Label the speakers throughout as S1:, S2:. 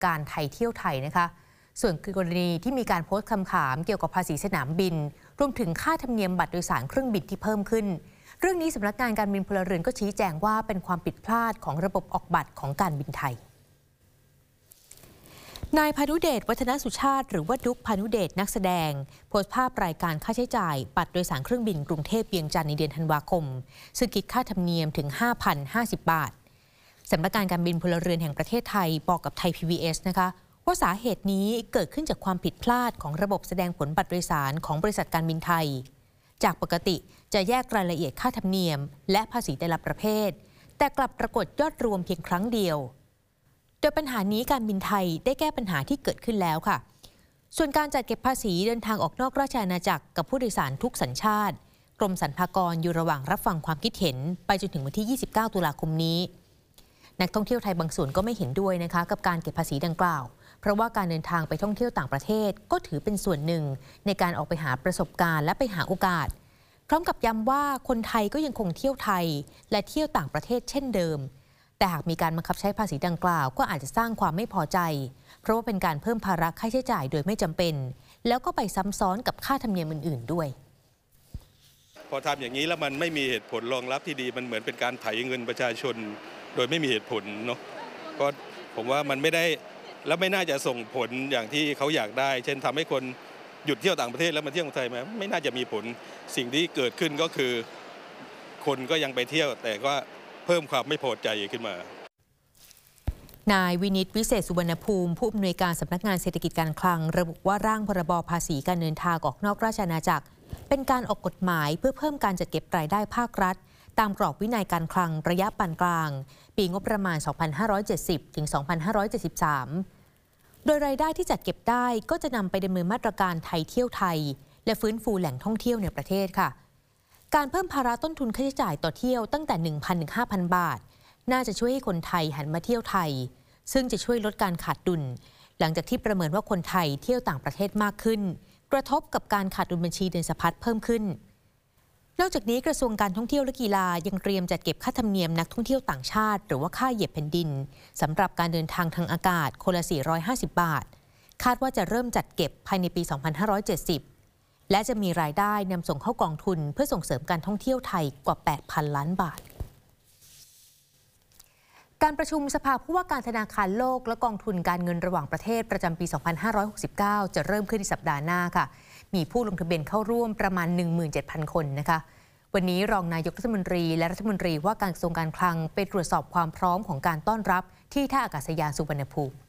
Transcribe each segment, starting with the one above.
S1: การไทยเที่ยวไทยนะคะส่วนกรณีที่มีการโพสต์คำถามเกี่ยวกับภาษีสนามบินรวมถึงค่าธรรมเนียมบัตรโดยสารเครื่องบินที่เพิ่มขึ้นเรื่องนี้สำนักงานการบินพลเรือนก็ชี้แจงว่าเป็นความผิดพลาดของระบบออกบัตรของการบินไทยนายพานุเดชวัฒนสุชาติหรือว่าดุ๊กพานุเดชนักแสดงโพสต์ภาพรายการค่าใช้จ่ายบัตรโดยสารเครื่องบินกรุงเทพเวียงจันทร์ในเดือนธันวาคมซึ่งคิดค่าธรรมเนียมถึง 5,050 บาทสำนักงานการบินพลเรือนแห่งประเทศไทยบอกกับไทย PBS นะคะว่าสาเหตุนี้เกิดขึ้นจากความผิดพลาดของระบบแสดงผลบัตรโดยสารของบริษัทการบินไทยจากปกติจะแยกรายละเอียดค่าธรรมเนียมและภาษีแต่ละประเภทแต่กลับปรากฏยอดรวมเพียงครั้งเดียวโดยปัญหานี้การบินไทยได้แก้ปัญหาที่เกิดขึ้นแล้วค่ะส่วนการจัดเก็บภาษีเดินทางออกนอกราชอาณาจักรกับผู้โดยสารทุกสัญชาติกรมสรรพากรอยู่ระหว่างรับฟังความคิดเห็นไปจนถึงวันที่ 29 ตุลาคมนี้นักท่องเที่ยวไทยบางส่วนก็ไม่เห็นด้วยนะคะกับการเก็บภาษีดังกล่าวเพราะว่าการเดินทางไปท่องเที่ยวต่างประเทศก็ถือเป็นส่วนหนึ่งในการออกไปหาประสบการณ์และไปหาโอกาสพร้อมกับย้ำว่าคนไทยก็ยังคงเที่ยวไทยและเที่ยวต่างประเทศเช่นเดิมแต่หากมีการบังคับใช้ภาษีดังกล่าวก็อาจจะสร้างความไม่พอใจเพราะว่าเป็นการเพิ่มภาระค่าใช้จ่ายโดยไม่จำเป็นแล้วก็ไปซ้ำซ้อนกับค่าธรรมเนียมอื่นๆด้วย
S2: พอทำอย่างนี้แล้วมันไม่มีเหตุผลรองรับที่ดีมันเหมือนเป็นการไถเงินประชาชนโดยไม่มีเหตุผลเนาะก็ผมว่ามันไม่ได้แล้วไม่น่าจะส่งผลอย่างที่เขาอยากได้เช่นทำให้คนหยุดเที่ยวต่างประเทศแล้วมาเที่ยวไทยไหมไม่น่าจะมีผลสิ่งที่เกิดขึ้นก็คือคนก็ยังไปเที่ยวแต่ก็เพิ่มความไม่พอใจขึ้นมาน
S1: ายวินิตวิเศษสุวรรณภูมิผู้อำนวยการสำนักงานเศรษฐกิจการคลังระบุว่าร่างพรบภาษีการเดินทางออกนอกราชอาณาจักรเป็นการออกกฎหมายเพื่อเพิ่มการจัดเก็บรายได้ภาครัฐตามกรอบวินัยการคลังระยะปานกลางปีงบประมาณ 2570 ถึง 2573 โดยรายได้ที่จัดเก็บได้ก็จะนำไปดำเนินมาตรการไทยเที่ยวไทยและฟื้นฟูแหล่งท่องเที่ยวในประเทศค่ะการเพิ่มภาระต้นทุนค่าใช้จ่ายต่อเที่ยวตั้งแต่ 1,000 ถึง 5,000 บาทน่าจะช่วยให้คนไทยหันมาเที่ยวไทยซึ่งจะช่วยลดการขาดดุลหลังจากที่ประเมินว่าคนไทยเที่ยวต่างประเทศมากขึ้นกระทบกับการขาดดุลบัญชีเดินสะพัดเพิ่มขึ้นนอกจากนี้กระทรวงการท่องเที่ยวและกีฬายังเตรียมจัดเก็บค่าธรรมเนียมนักท่องเที่ยวต่างชาติหรือว่าค่าเหยียบแผ่นดินสำหรับการเดินทางทางอากาศคนละ 450 บาทคาดว่าจะเริ่มจัดเก็บภายในปี 2570 และจะมีรายได้นำส่งเข้ากองทุนเพื่อส่งเสริมการท่องเที่ยวไทยกว่า 8,000 ล้านบาทการประชุมสภาผู้ว่าการธนาคารโลกและกองทุนการเงินระหว่างประเทศประจำปี 2569 จะเริ่มขึ้นในสัปดาห์หน้าค่ะมีผู้ลงทะเบียนเข้าร่วมประมาณ 17,000 คนนะคะวันนี้รองนายกรัฐมนตรีและรัฐมนตรีว่าการกระทรวงการคลังไปตรวจสอบความพร้อมของการต้อนรับที่ท่าอากาศยานสุวรรณภูมิ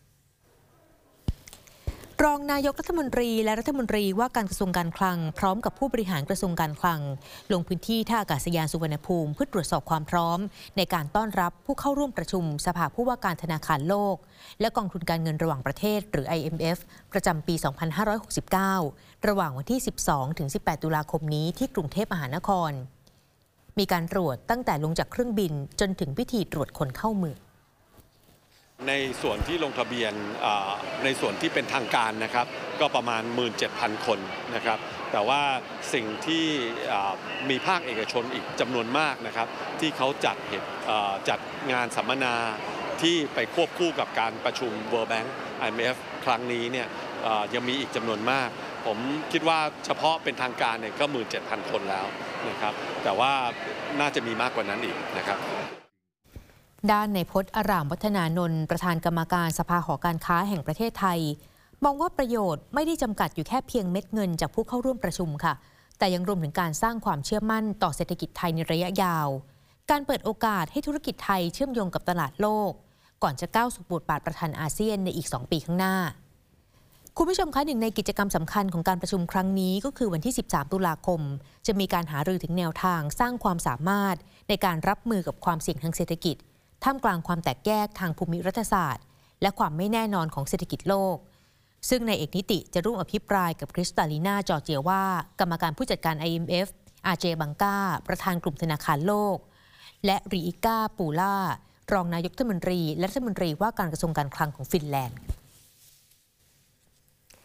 S1: รองนายกรัฐมนตรีและรัฐมนตรีว่าการกระทรวงการคลังพร้อมกับผู้บริหารกระทรวงการคลังลงพื้นที่ท่าอากาศยานสุวรรณภูมิเพื่อตรวจสอบความพร้อมในการต้อนรับผู้เข้าร่วมประชุมสภาผู้ว่าการธนาคารโลกและกองทุนการเงินระหว่างประเทศหรือ IMF ประจำปี 2569 ระหว่างวันที่ 12 ถึง 18 ตุลาคมนี้ที่กรุงเทพมหานครมีการตรวจตั้งแต่ลงจากเครื่องบินจนถึงพิธีตรวจคนเข้าเมือง
S3: ในส่วนที่ลงทะเบียนในส่วนที่เป็นทางการนะครับก็ประมาณ 17,000 คนนะครับแต่ว่าสิ่งที่มีภาคเอกชนอีกจำนวนมากนะครับที่เขาจัดงานสัมมนาที่ไปควบคู่กับการประชุม World Bank IMF ครั้งนี้เนี่ยยังมีอีกจำนวนมากผมคิดว่าเฉพาะเป็นทางการเนี่ยก็ 17,000 คนแล้วนะครับแต่ว่าน่าจะมีมากกว่านั้นอีกนะครับ
S1: ด้านนายพจน์อร่ามวัฒนานนท์ประธานกรรมการสภาหอการค้าแห่งประเทศไทยมองว่าประโยชน์ไม่ได้จำกัดอยู่แค่เพียงเม็ดเงินจากผู้เข้าร่วมประชุมค่ะแต่ยังรวมถึงการสร้างความเชื่อมั่นต่อเศรษฐกิจไทยในระยะยาวการเปิดโอกาสให้ธุรกิจไทยเชื่อมโยงกับตลาดโลกก่อนจะก้าวสู่บทบาทประธานอาเซียนในอีก2 ปีข้างหน้าคุณผู้ชมคะหนึ่งในกิจกรรมสำคัญของการประชุมครั้งนี้ก็คือวันที่ 13 ตุลาคมจะมีการหารือถึงแนวทางสร้างความสามารถในการรับมือกับความเสี่ยงทางเศรษฐกิจท่ามกลางความแตกแยกทางภูมิรัฐศาสตร์และความไม่แน่นอนของเศรษฐกิจโลกซึ่งนายเอกนิติจะร่วมอภิปรายกับคริสตาลีนาจอร์เจียว่ากรรมการผู้จัดการ IMF อาเจบังกาประธานกลุ่มธนาคารโลกและรีอิก้าปูล่ารองนายกรัฐมนตรีและรัฐมนตรีว่าการกระทรวงการคลังของฟินแลนด์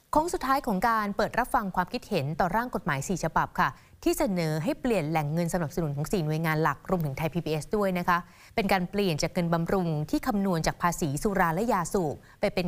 S1: โค้งสุดท้ายของการเปิดรับฟังความคิดเห็นต่อร่างกฎหมาย4ฉบับค่ะที่เสนอให้เปลี่ยนแหล่งเงินสนับสนุนของ4หน่วยงานหลักรวมถึงไทย PBS ด้วยนะคะเป็นการเปลี่ยนจากเงินบำรุงที่คำนวณจากภาษีสุราและยาสูบไปเป็น